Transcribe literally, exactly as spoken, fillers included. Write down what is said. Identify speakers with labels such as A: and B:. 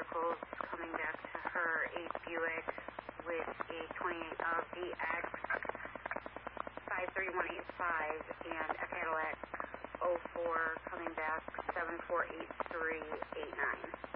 A: vehicles coming back to her, a Buick with a twenty-eight uh, V X five three one eight five and a Cadillac oh four coming back seven four eight three eight nine.